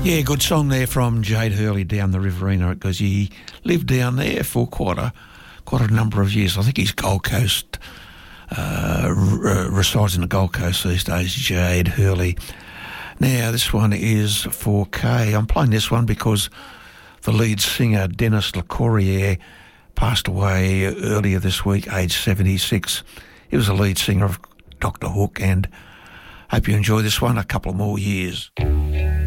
Yeah, good song there from Jade Hurley, Down the Riverina, because he lived down there for quite a number of years. I think he's Gold Coast, resides in the Gold Coast these days, Jade Hurley. Now, this one is for Kay. I'm playing this one because the lead singer, Dennis LeCourrier, passed away earlier this week, aged 76. He was the lead singer of Dr. Hook, and hope you enjoy this one a couple more years.